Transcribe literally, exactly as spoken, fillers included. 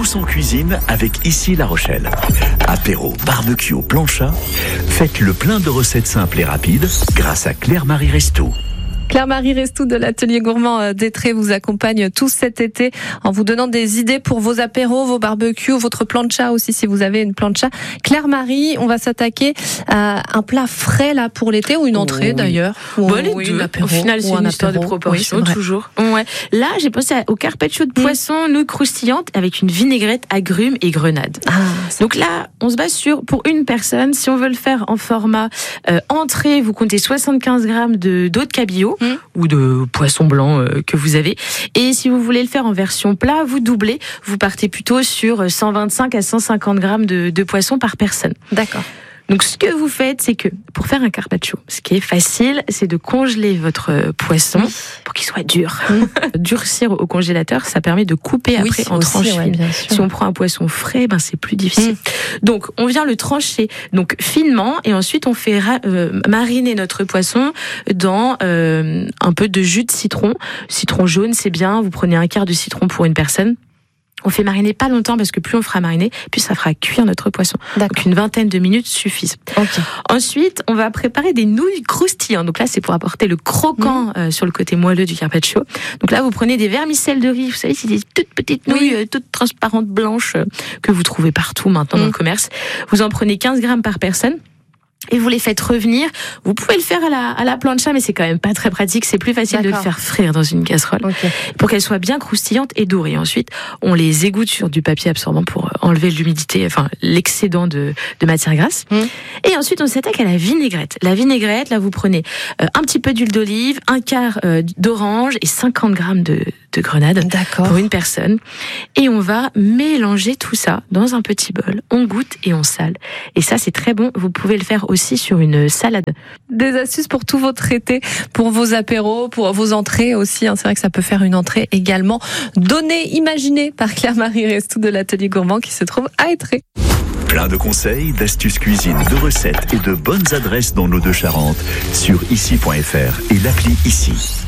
tous en cuisine avec Ici La Rochelle. Apéro, barbecue, plancha, faites le plein de recettes simples et rapides grâce à Claire-Marie Restou. Claire-Marie Restou de l'atelier gourmand d'Étré vous accompagne tout cet été en vous donnant des idées pour vos apéros, vos barbecues, votre plancha aussi si vous avez une plancha. Claire-Marie, on va s'attaquer à un plat frais là pour l'été ou une entrée oui. d'ailleurs. Ou bon, les oui, deux. Apéro, au final, c'est une histoire apéro. de proportion, oui, toujours. Ouais. Là, j'ai pensé au carpaccio de poisson, mmh. nouilles croustillantes avec une vinaigrette agrumes et grenade. Ah, Donc là, on se base sur pour une personne. Si on veut le faire en format euh, entrée, vous comptez soixante-quinze grammes de d'eau de cabillaud mmh. ou de poisson blanc euh, que vous avez. Et si vous voulez le faire en version plat, vous doublez. Vous partez plutôt sur cent vingt-cinq à cent cinquante grammes de, de poisson par personne. D'accord. Donc, ce que vous faites, c'est que pour faire un carpaccio, ce qui est facile, c'est de congeler votre poisson oui. pour qu'il soit dur. Mmh. Durcir au congélateur, ça permet de couper oui, après en aussi, tranches ouais, fines. Si on prend un poisson frais, ben c'est plus difficile. Mmh. Donc, on vient le trancher donc finement et ensuite on fait ra- euh, mariner notre poisson dans euh, un peu de jus de citron. Citron jaune, c'est bien. Vous prenez un quart de citron pour une personne. On fait mariner pas longtemps parce que plus on fera mariner, plus ça fera cuire notre poisson. D'accord. Donc une vingtaine de minutes suffisent. Okay. Ensuite, on va préparer des nouilles croustillantes. Donc là, c'est pour apporter le croquant mmh. euh, sur le côté moelleux du carpaccio. Donc là, vous prenez des vermicelles de riz. Vous savez, c'est des toutes petites nouilles, euh, toutes transparentes, blanches, euh, que vous trouvez partout maintenant mmh. dans le commerce. Vous en prenez quinze grammes par personne. Et vous les faites revenir. Vous pouvez le faire à la, à la plancha, mais c'est quand même pas très pratique. C'est plus facile D'accord. de le faire frire dans une casserole okay. pour qu'elle soit bien croustillante et dorée. Ensuite, on les égoutte sur du papier absorbant pour enlever l'humidité, enfin l'excédent de, de matière grasse. Mmh. Et ensuite, on s'attaque à la vinaigrette. La vinaigrette, là, vous prenez euh, un petit peu d'huile d'olive, un quart euh, d'orange et cinquante grammes de, de grenade D'accord. pour une personne. Et on va mélanger tout ça dans un petit bol. On goûte et on sale. Et ça, c'est très bon. Vous pouvez le faire aussi sur une salade. Des astuces pour tout votre été, pour vos apéros, pour vos entrées aussi. Hein. C'est vrai que ça peut faire une entrée également. Donnée, imaginée par Claire-Marie Restou de l'atelier gourmand qui se trouve à Étré. Plein de conseils, d'astuces cuisine, de recettes et de bonnes adresses dans nos deux Charentes sur ici point f r et l'appli Ici.